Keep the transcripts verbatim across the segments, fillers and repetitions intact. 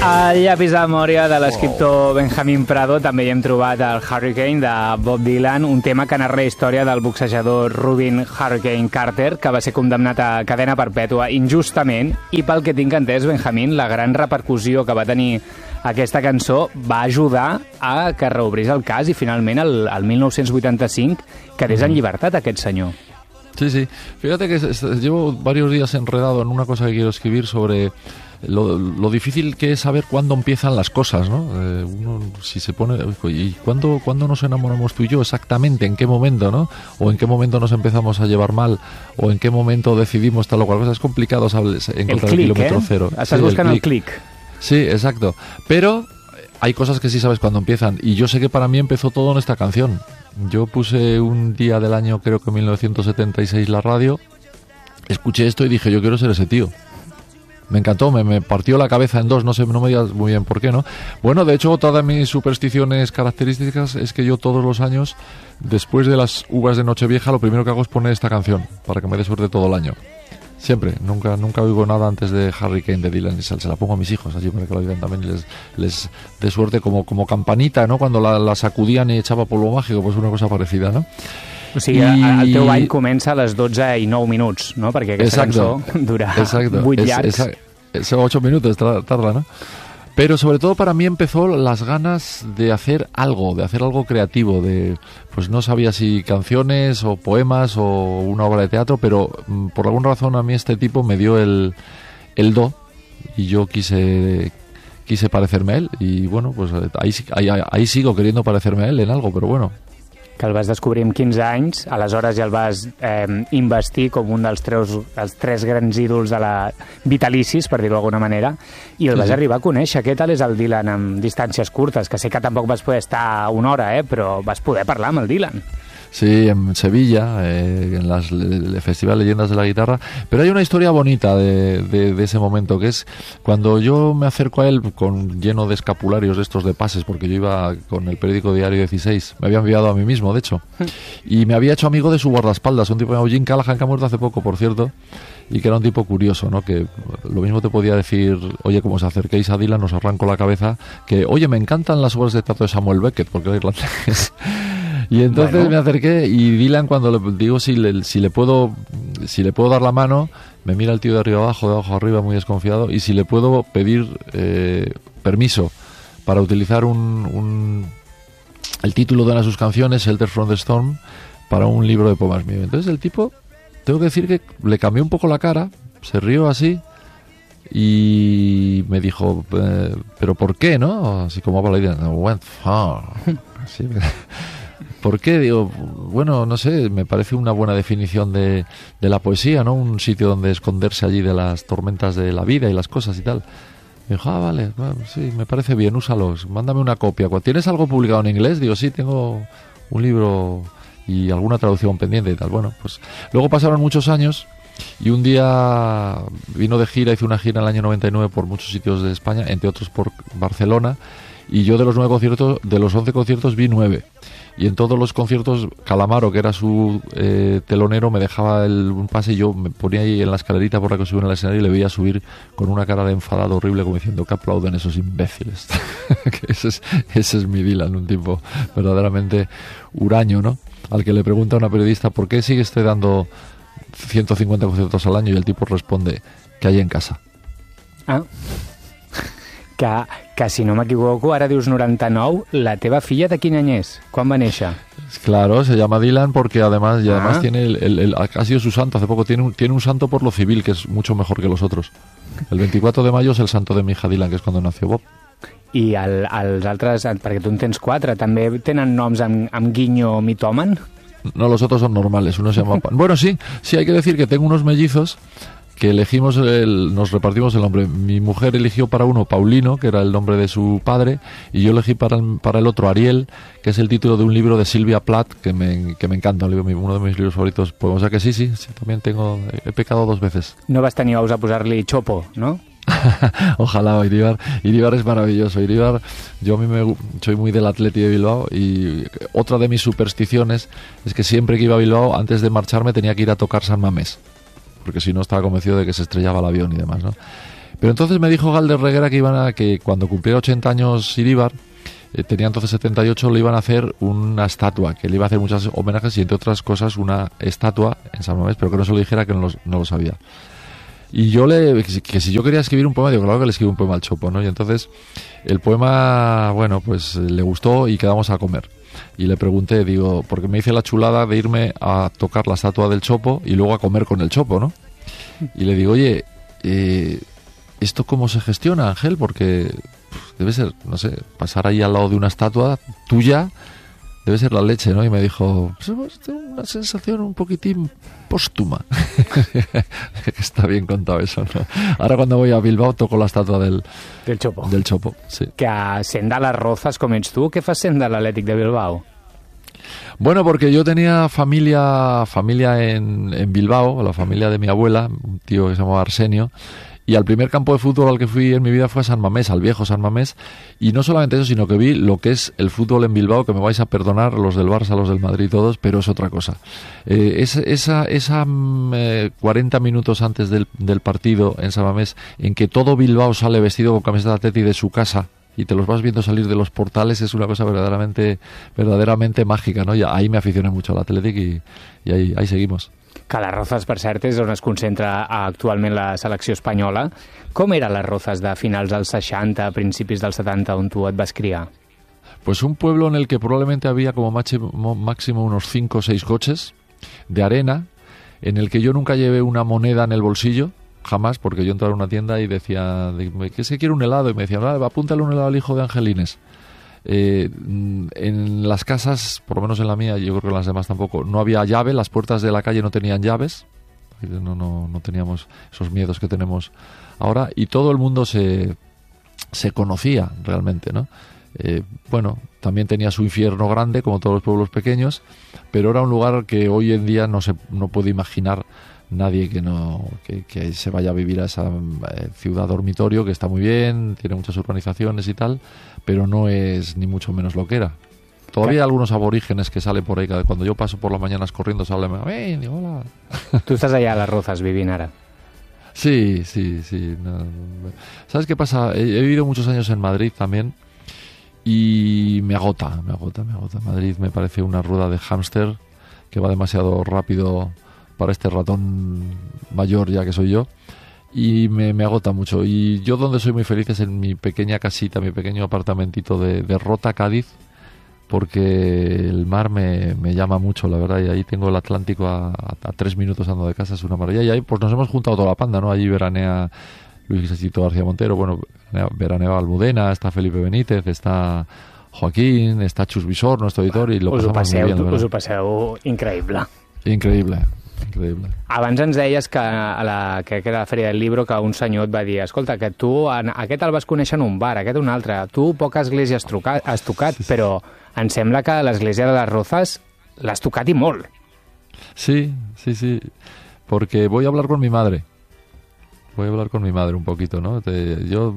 Al llapis de memòria de l'escriptor Benjamin Prado també hi hem trobat el Hurricane de Bob Dylan, un tema que narra la història del boxejador Rubin Hurricane Carter, que va ser condemnat a cadena perpètua injustament, i pel que tinc entès, Benjamin, la gran repercussió que va tenir aquesta cançó va ajudar a que reobrís el cas i finalment el, el mil nou-cents vuitanta-cinc quedés en llibertat aquest senyor. Sí, sí. Fíjate que llevo varios días enredado en una cosa que quiero escribir sobre Lo, lo difícil que es saber cuándo empiezan las cosas, ¿no? Eh, uno, si se pone... ¿Y cuándo, cuándo nos enamoramos tú y yo? Exactamente, ¿en qué momento, no? O en qué momento nos empezamos a llevar mal, o en qué momento decidimos tal o cual cosa. Es complicado saber, encontrar el, click, el kilómetro ¿eh? cero. Estás sí, buscando el clic. Sí, exacto. Pero hay cosas que sí sabes cuándo empiezan. Y yo sé que para mí empezó todo en esta canción. Yo puse un día del año, creo que mil novecientos setenta y seis, la radio, escuché esto y dije, yo quiero ser ese tío. Me encantó, me, me partió la cabeza en dos, no sé, no me digas muy bien por qué, ¿no? Bueno, de hecho, otra de mis supersticiones características es que yo todos los años, después de las uvas de Nochevieja, lo primero que hago es poner esta canción, para que me dé suerte todo el año. Siempre, nunca nunca oigo nada antes de Hurricane de Dylan, se, se la pongo a mis hijos allí para que lo oigan también y les, les dé suerte como, como campanita, ¿no? Cuando la, la sacudían y echaba polvo mágico, pues una cosa parecida, ¿no? O sigui, I... el teu ball comença a les dotze i nou minuts, no? Perquè aquesta exacto, cançó dura exacto. vuit es, llargs. Es, ocho minutos tarda, ¿no? Pero sobre todo para mí empezó las ganas de hacer algo, de hacer algo creativo, de pues no sabía si canciones o poemas o una obra de teatro, pero mm, por alguna razón a mí este tipo me dio el, el do y yo quise quise parecerme a él y bueno, pues ahí, ahí, ahí sigo queriendo parecerme a él en algo, pero bueno. Que el vas descobrir amb quinze anys, aleshores ja el vas eh, investir com un dels tres, els tres grans ídols de la vitalicis, per dir-ho d'alguna manera, i el sí, vas sí. arribar a conèixer. Què tal és el Dylan amb distàncies curtes? Que sé que tampoc vas poder estar una hora, eh, però vas poder parlar amb el Dylan. Sí, en Sevilla, eh, en las, el Festival Leyendas de la Guitarra. Pero hay una historia bonita de, de, de ese momento, que es cuando yo me acerco a él con lleno de escapularios estos de pases, porque yo iba con el periódico Diario dieciséis, me había enviado a mí mismo, de hecho, y me había hecho amigo de su guardaespaldas, un tipo llamado Jim Callahan, que ha muerto hace poco, por cierto, y que era un tipo curioso, ¿no? Que lo mismo te podía decir, oye, como os acerquéis a Dylan, os arranco la cabeza, que, oye, me encantan las obras de teatro de Samuel Beckett, porque era irlandés. Y entonces bueno. me acerqué y Dylan, cuando le digo si le, si le puedo si le puedo dar la mano, me mira el tío de arriba abajo, de abajo arriba, muy desconfiado, y si le puedo pedir eh, permiso para utilizar un, un el título de una de sus canciones, Shelter from the Storm, para un libro de poemas mío. Entonces el tipo, tengo que decir que le cambió un poco la cara, se rió así y me dijo, eh, ¿pero por qué, no? Así como habla la idea, went far. Así, ¿por qué? Digo, bueno, no sé, me parece una buena definición de, de la poesía, ¿no? Un sitio donde esconderse allí de las tormentas de la vida y las cosas y tal. Me dijo, ah, vale, bueno, sí, me parece bien, úsalos, mándame una copia. ¿Tienes algo publicado en inglés? Digo, sí, tengo un libro y alguna traducción pendiente y tal. Bueno, pues luego pasaron muchos años y un día vino de gira, hizo una gira en el año noventa y nueve por muchos sitios de España, entre otros por Barcelona, y yo de los nueve conciertos, de los once conciertos vi nueve. Y en todos los conciertos Calamaro, que era su eh, telonero, me dejaba el, un pase y yo me ponía ahí en la escalerita por la que subía al escenario y le veía subir con una cara de enfadado horrible, como diciendo que aplauden esos imbéciles. Que ese, es, ese es mi Dylan, un tipo verdaderamente huraño, ¿no? Al que le pregunta a una periodista, ¿por qué sigue usted dando ciento cincuenta conciertos al año? Y el tipo responde, que hay en casa. Ah... Que, que si no m'equivoco, ara dius noranta-nou, la teva filla de quin any és? Quan va néixer? Claro, se llama Dylan porque además, y además ah. tiene el, el, el, ha sido su santo hace poco, tiene un, tiene un santo por lo civil que es mucho mejor que los otros. El veinticuatro de mayo es el santo de mi hija Dylan, que es cuando nació Bob. I el, els altres, perquè tu en tens quatre, també tenen noms amb, amb guiño mitòman? No, los otros son normales, uno se llama... Bueno, sí, sí, hay que decir que tengo unos mellizos que elegimos, el, nos repartimos el nombre. Mi mujer eligió para uno Paulino, que era el nombre de su padre, y yo elegí para el, para el otro Ariel, que es el título de un libro de Sylvia Plath, que me, que me encanta, uno de mis libros favoritos. Pues, o sea que sí, sí, sí, también tengo, he pecado dos veces. No vas tenir ous a posar-li Chopo, ¿no? Ojalá, Iribar. Iribar es maravilloso. Iribar, yo a mí me soy muy del Atleti de Bilbao y otra de mis supersticiones es que siempre que iba a Bilbao, antes de marcharme tenía que ir a tocar San Mamés, porque si no estaba convencido de que se estrellaba el avión y demás, ¿no? Pero entonces me dijo Galder Reguera que iban a, que cuando cumpliera ochenta años Iríbar, eh, tenía entonces setenta y ocho, le iban a hacer una estatua, que le iba a hacer muchos homenajes y entre otras cosas una estatua en San Mamés, pero que no se lo dijera, que no lo, no lo sabía. Y yo le, que si yo quería escribir un poema, digo, claro que le escribí un poema al Chopo, ¿no? Y entonces el poema, bueno, pues le gustó y quedamos a comer. Y le pregunté, digo, porque me hice la chulada de irme a tocar la estatua del Chopo y luego a comer con el Chopo, ¿no? Y le digo, oye, eh, ¿esto cómo se gestiona, Ángel? Porque pff, debe ser, no sé, pasar ahí al lado de una estatua tuya, debe ser la leche, ¿no? Y me dijo, pues, tengo una sensación un poquitín póstuma. Está bien contado eso, ¿no? Ahora cuando voy a Bilbao toco la estatua del, del Chopo. Del Chopo, sí. Que sent de les Rozas com ets tu, què fas sent de l'Atlètic de Bilbao? Bueno, porque yo tenía familia familia en, en Bilbao, la familia de mi abuela, un tío que se llamaba Arsenio, y al primer campo de fútbol al que fui en mi vida fue a San Mamés, al viejo San Mamés, y no solamente eso, sino que vi lo que es el fútbol en Bilbao, que me vais a perdonar, los del Barça, los del Madrid, todos, pero es otra cosa. Eh, es, esa esa eh, cuarenta minutos antes del, del partido en San Mamés, en que todo Bilbao sale vestido con camiseta de Atleti de su casa, y te los vas viendo salir de los portales, es una cosa verdaderamente verdaderamente mágica, ¿no? Y ahí me aficioné mucho al Athletic y, y ahí, ahí seguimos. Que les Rozas, per cert, és on es concentra actualment la selecció espanyola. Com eren les Rozas de finals dels seixanta, principis dels setanta, on tu et vas criar? Pues un pueblo en el que probablemente había como máximo, máximo unos cinco o seis coches de arena, en el que yo nunca llevé una moneda en el bolsillo, jamás, porque yo entraba a una tienda y decía, ¿qué se quiere un helado? Y me decían, vale, apúntale un helado al hijo de Angelines. Eh, en las casas, por lo menos en la mía, yo creo que en las demás tampoco, no había llave, las puertas de la calle no tenían llaves, no, no, no teníamos esos miedos que tenemos ahora, y todo el mundo se, se conocía realmente, ¿no? Eh, bueno, también tenía su infierno grande, como todos los pueblos pequeños, pero era un lugar que hoy en día no se no puede imaginar nadie que no que, que se vaya a vivir a esa eh, ciudad dormitorio, que está muy bien, tiene muchas urbanizaciones y tal, pero no es ni mucho menos lo que era. Todavía hay algunos aborígenes que salen por ahí, cuando yo paso por las mañanas corriendo salen, ¡eh, digo, hola! Tú estás allá a las Rozas vivint ara. Sí, sí, sí. No. ¿Sabes qué pasa? He, he vivido muchos años en Madrid también y me agota, me agota, me agota. Madrid me parece una rueda de hámster que va demasiado rápido para este ratón mayor ya que soy yo, y me, me agota mucho. Y yo donde soy muy feliz es en mi pequeña casita, mi pequeño apartamentito de, de Rota, Cádiz, porque el mar me, me llama mucho, la verdad, y ahí tengo el Atlántico a, a, a tres minutos andando de casa, es una maravilla. Y ahí pues nos hemos juntado toda la panda, ¿no? Allí veranea Luis Cito García Montero, bueno, veranea Almudena, está Felipe Benítez, está Joaquín, está Chus Visor, nuestro editor, y lo us pasamos passeu, muy bien. Us ho passeu increïble. Increïble. Increïble. Abans ens deies que a la, que era la Fèria del Libro que un senyor et va dir, escolta, que tu en, aquest el vas conèixer en un bar, aquest un altre, tu poca església has, trucat, has tocat, sí, sí. Però em sembla que l'església de les Rozas l'has tocat i molt. Sí, sí, sí, porque voy a hablar con mi madre, voy a hablar con mi madre un poquito, ¿no? Te, yo...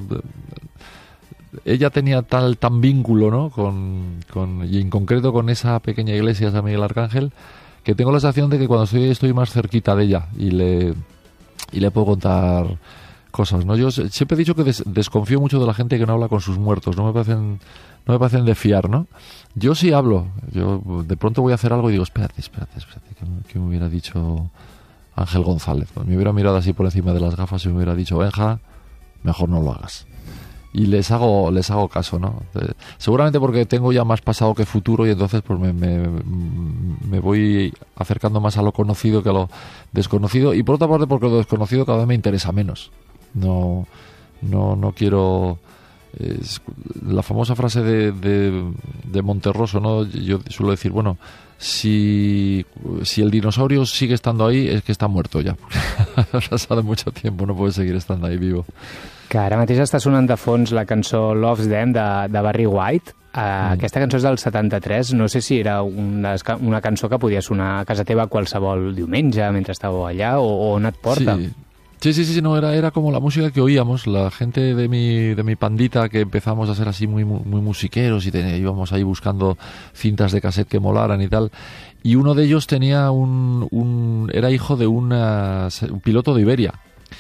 Ella tenía tal tan vínculo, ¿no? Con, con, y en concreto con esa pequeña iglesia San Miguel Arcángel, que tengo la sensación de que cuando estoy, estoy más cerquita de ella y le, y le puedo contar cosas, ¿no? Yo siempre he dicho que des, desconfío mucho de la gente que no habla con sus muertos, no me parecen, no me parecen de fiar, ¿no? Yo sí hablo, yo de pronto voy a hacer algo y digo, espérate, espérate, espérate, ¿qué me, qué me hubiera dicho Ángel González? Me hubiera mirado así por encima de las gafas y me hubiera dicho, Benja, mejor no lo hagas. Y les hago les hago caso, ¿no? Eh, seguramente porque tengo ya más pasado que futuro y entonces pues me, me, me voy acercando más a lo conocido que a lo desconocido, y por otra parte porque lo desconocido cada vez me interesa menos. No no no quiero... Eh, la famosa frase de, de, de Monterroso, ¿no? Yo suelo decir, bueno, si, si el dinosaurio sigue estando ahí es que está muerto ya. Ha pasado mucho tiempo, no puede seguir estando ahí vivo. Que ara mateix està sonant de fons la cançó Love's Them de, de Barry White. Uh, mm. Aquesta cançó és del setanta-tres. No sé si era una, una cançó que podia sonar a casa teva qualsevol diumenge mentre estàveu allà, o, o on et porta. Sí. Sí, sí, sí, no, era, era como la música que oíamos, la gente de mi, de mi pandita, que empezamos a ser así muy, muy musiqueros y te, íbamos ahí buscando cintas de cassette que molaran y tal. Y uno de ellos tenía un, un era hijo de una, un piloto de Iberia.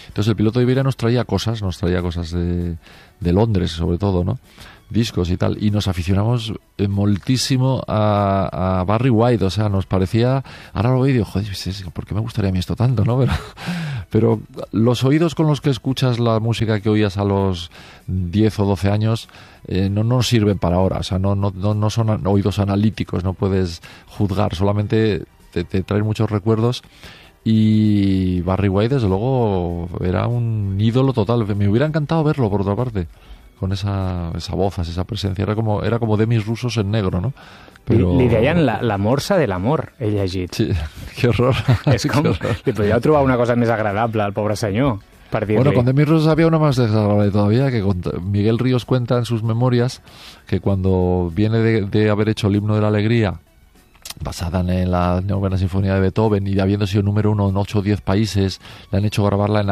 Entonces el piloto de Iberia nos traía cosas, nos traía cosas de, de Londres sobre todo, ¿no? Discos y tal, y nos aficionamos eh, moltísimo a, a Barry White, o sea, nos parecía, ahora lo veo y digo, joder, ¿por qué me gustaría a mí esto tanto, no? Pero, pero los oídos con los que escuchas la música que oías a los diez o doce años eh, no nos sirven para ahora, o sea, no, no, no, no son oídos analíticos, no puedes juzgar, solamente te, te traen muchos recuerdos. Y Barry White, desde luego, era un ídolo total, me hubiera encantado verlo, por otra parte, con esa, esa voz, esa presencia. Era como, era como Demis Roussos en negro, no? Però... Li, li deien la, la morsa de l'amor, he llegit. Sí, que horror. És com... Li podríeu trobar una cosa més agradable al pobre senyor, per dir-li. Bueno, con Demis Roussos había una más desagradable todavía, que Miguel Ríos cuenta en sus memorias que cuando viene de, de haber hecho el himno de la alegría, basada en la novena sinfonía de Beethoven y habiendo sido número uno en ocho o diez países, le han hecho grabarla en